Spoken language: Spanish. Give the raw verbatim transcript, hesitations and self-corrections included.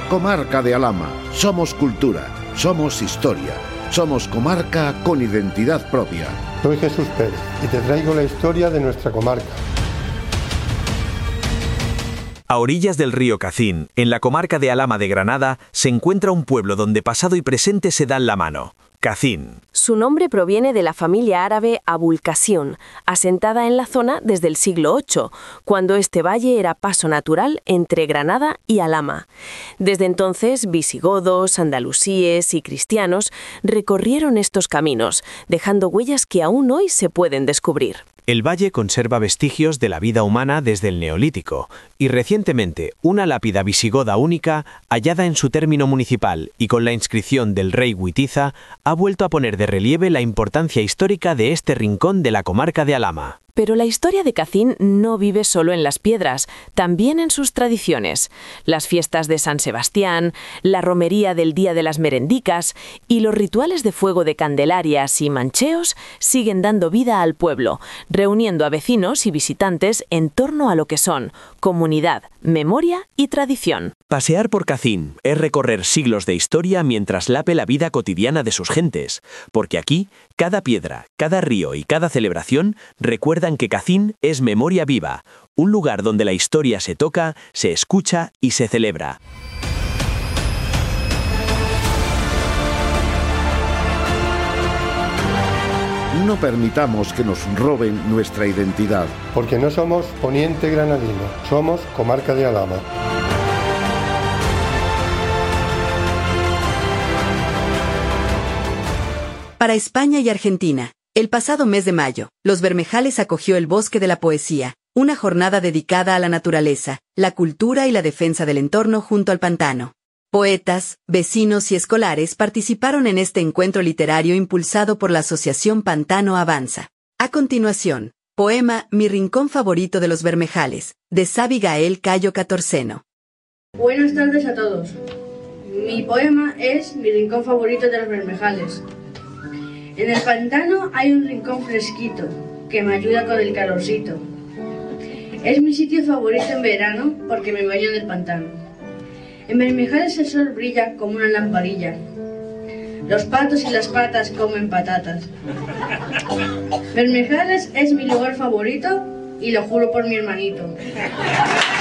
Comarca de Alhama. Somos cultura, somos historia, somos comarca con identidad propia. Soy Jesús Pérez y te traigo la historia de nuestra comarca. A orillas del río Cacín, en la comarca de Alhama de Granada, se encuentra un pueblo donde pasado y presente se dan la mano. Cacín. Su nombre proviene de la familia árabe Abul Qasim, asentada en la zona desde el siglo ocho, cuando este valle era paso natural entre Granada y Alhama. Desde entonces, visigodos, andalusíes y cristianos recorrieron estos caminos, dejando huellas que aún hoy se pueden descubrir. El valle conserva vestigios de la vida humana desde el Neolítico, y recientemente una lápida visigoda única, hallada en su término municipal y con la inscripción del rey Witiza, ha vuelto a poner de relieve la importancia histórica de este rincón de la comarca de Alhama. Pero la historia de Cacín no vive solo en las piedras, también en sus tradiciones. Las fiestas de San Sebastián, la romería del Día de las Merendicas y los rituales de fuego de candelarias y mancheos siguen dando vida al pueblo, reuniendo a vecinos y visitantes en torno a lo que son comunidad, memoria y tradición. Pasear por Cacín es recorrer siglos de historia mientras lape la vida cotidiana de sus gentes, porque aquí, cada piedra, cada río y cada celebración recuerdan que Cacín es memoria viva, un lugar donde la historia se toca, se escucha y se celebra. No permitamos que nos roben nuestra identidad. Porque no somos poniente granadino, somos comarca de Alhama. Para España y Argentina, el pasado mes de mayo, Los Bermejales acogió el Bosque de la Poesía, una jornada dedicada a la naturaleza, la cultura y la defensa del entorno junto al pantano. Poetas, vecinos y escolares participaron en este encuentro literario impulsado por la Asociación Pantano Avanza. A continuación, poema Mi rincón favorito de Los Bermejales, de Sabi Gael Cayo Catorceno. Buenas tardes a todos. Mi poema es Mi rincón favorito de Los Bermejales. En el pantano hay un rincón fresquito que me ayuda con el calorcito. Es mi sitio favorito en verano porque me baño en el pantano. En Bermejales el sol brilla como una lamparilla. Los patos y las patas comen patatas. Bermejales es mi lugar favorito y lo juro por mi hermanito.